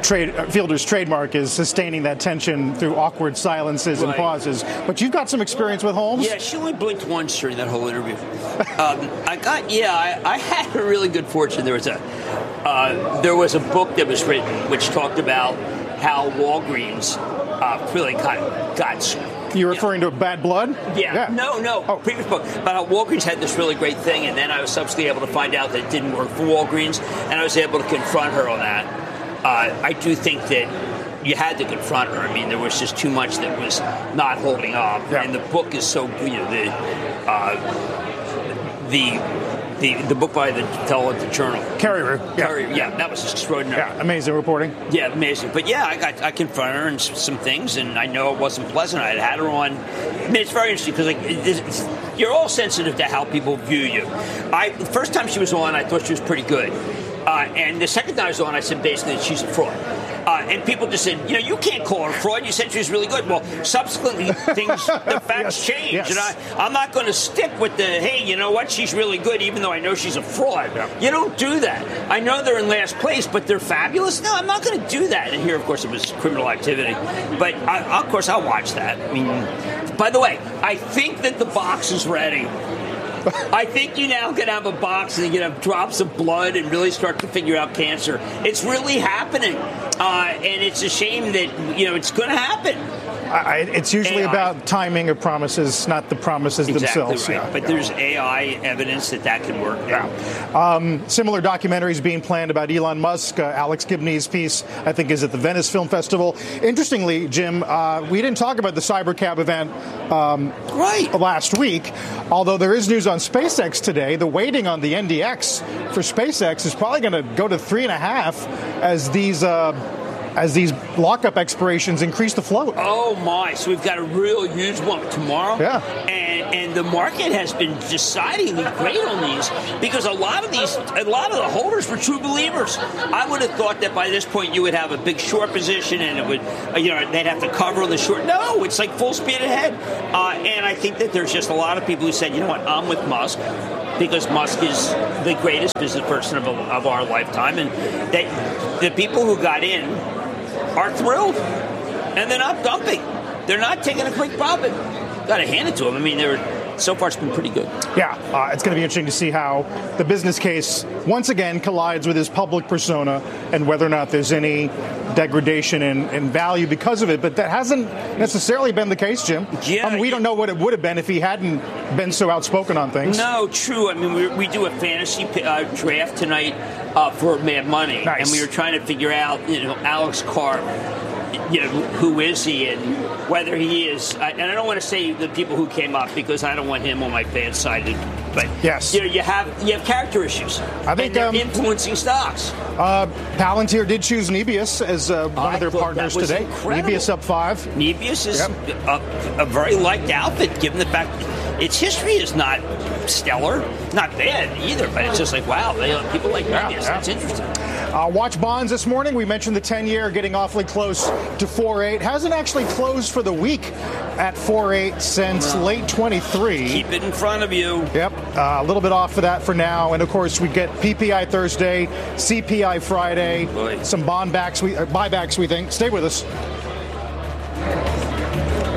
Fielder's trademark is sustaining that tension through awkward silences and pauses. But you've got some experience with Holmes. Yeah, she only blinked once during that whole interview. I had a really good fortune. There was a book that was written which talked about how Walgreens really got. You're referring to Bad Blood? Yeah. No. Previous book about how Walgreens had this really great thing, and then I was subsequently able to find out that it didn't work for Walgreens, and I was able to confront her on that. I do think that you had to confront her. I mean, there was just too much that was not holding up, and the book is so the book by the fellow at the Journal. Carrier. Yeah, that was extraordinary. Yeah, amazing reporting. Yeah, amazing. But yeah, I confronted her in some things, and I know it wasn't pleasant. I had her on. I mean, it's very interesting because you're all sensitive to how people view you. The first time she was on, I thought she was pretty good. And the second time I was on, I said basically that she's a fraud. And people just said, you can't call her a fraud. You said she was really good. Well, subsequently, the facts change. Yes. And I'm not going to stick with hey, you know what? She's really good, even though I know she's a fraud. Yeah. You don't do that. I know they're in last place, but they're fabulous. No, I'm not going to do that. And here, of course, it was criminal activity. But, of course, I'll watch that. I mean, by the way, I think that the box is ready. I think you now can have a box and you can have drops of blood and really start to figure out cancer. It's really happening. And it's a shame that, it's going to happen. It's usually about timing of promises, not the promises themselves. Right. Yeah, but there's AI evidence that can work. Yeah. Similar documentaries being planned about Elon Musk. Alex Gibney's piece, I think, is at the Venice Film Festival. Interestingly, Jim, we didn't talk about the Cybercab event last week, although there is news on SpaceX today. The waiting on the NDX for SpaceX is probably going to go to 3.5 as these lockup expirations increase the float. Oh, my. So we've got a real huge one tomorrow. Yeah. And the market has been decidingly great on these because a lot of the holders were true believers. I would have thought that by this point you would have a big short position and it would, they'd have to cover on the short. No, it's like full speed ahead. And I think that there's just a lot of people who said, you know what, I'm with Musk. Because Musk is the greatest business person of our lifetime. And the people who got in are thrilled. And they're not dumping. They're not taking a quick profit. Got to hand it to them. I mean, so far it's been pretty good. Yeah, it's going to be interesting to see how the business case once again collides with his public persona and whether or not there's any degradation in value because of it. But that hasn't necessarily been the case, Jim. Yeah, I mean, we don't know what it would have been if he hadn't been so outspoken on things. No, true. I mean, we do a fantasy draft tonight for Mad Money. Nice. And we were trying to figure out, Alex Karp, who is he and whether he is, and I don't want to say the people who came up because I don't want him on my fan side, but yes, you have character issues. I think and they're influencing stocks. Palantir did choose Nebius as one of their partners today. Incredible. Nebius up 5. Nebius is a very liked outfit, given the fact its history is not stellar, not bad either, but it's just like, wow, people like Nebius. That's interesting. Watch bonds this morning. We mentioned the 10-year getting awfully close to 4.8. Hasn't actually closed for the week at 4.8 since late 23. Keep it in front of you. Yep. A little bit off for that for now. And, of course, we get PPI Thursday, CPI Friday, some buybacks, we think. Stay with us.